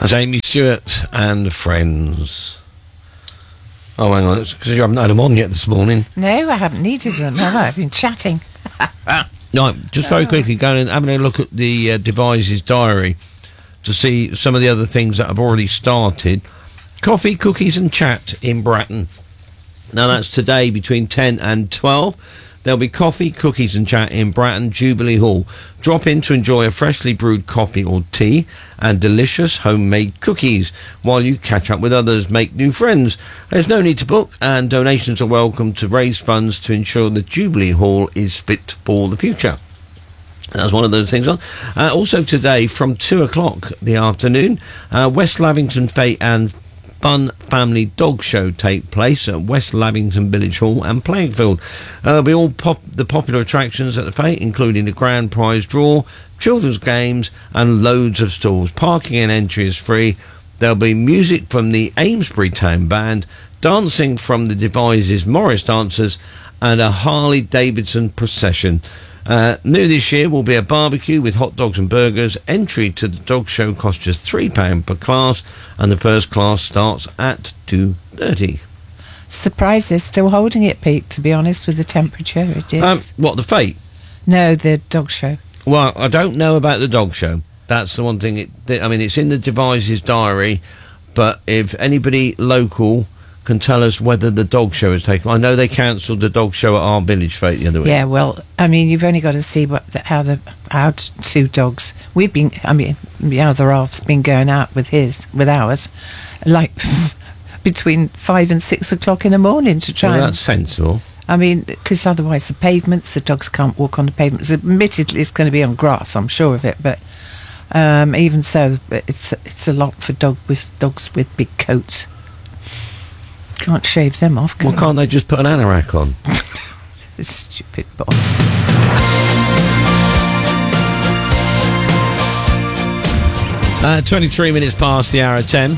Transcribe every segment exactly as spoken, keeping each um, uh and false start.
That's Amy Stewart and Friends. Oh, hang on, it's because you haven't had them on yet this morning. No, I haven't needed them, have I? I've been chatting. No, just very quickly, going and having a look at the uh, Devices diary to see some of the other things that have already started. Coffee, cookies and chat in Bratton. Now, that's today between ten and twelve. There'll be coffee, cookies and chat in Bratton Jubilee Hall. Drop in to enjoy a freshly brewed coffee or tea and delicious homemade cookies while you catch up with others, make new friends. There's no need to book, and donations are welcome to raise funds to ensure that Jubilee Hall is fit for the future. That's one of those things on. Uh, also today from two o'clock the afternoon, uh, West Lavington Fate and Fun Family Dog Show take place at West Lavington Village Hall and playing field. Uh, there'll be all pop- the popular attractions at the Fete, including the grand prize draw, children's games and loads of stalls. Parking and entry is free. There'll be music from the Amesbury Town Band, dancing from the Devices Morris Dancers and a Harley Davidson procession. Uh, new this year will be a barbecue with hot dogs and burgers. Entry to the dog show costs just three pounds per class, and the first class starts at two thirty. Surprised they're still holding it, Pete, to be honest, with the temperature it is. Um, what, the Fate? No, the dog show. Well, I don't know about the dog show. That's the one thing. It, I mean, it's in the Devices diary, but if anybody local can tell us whether the dog show is taken. I know they cancelled the dog show at our village Fete the other week. Yeah, well, I mean, you've only got to see what the, how the how t- two dogs. We've been, I mean, the other half's been going out with his, with ours, like between five and six o'clock in the morning to try. Well, and, that's sensible. I mean, because otherwise the pavements, the dogs can't walk on the pavements. Admittedly, it's going to be on grass, I'm sure of it, but um, even so, it's it's a lot for dog with dogs with big coats. Can't shave them off, can Well, can't they just put an anorak on? Stupid boy. Uh, twenty-three minutes past the hour of ten.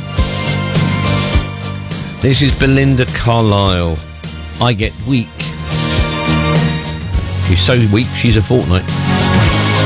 This is Belinda Carlisle. I get weak. She's so weak, she's a fortnight.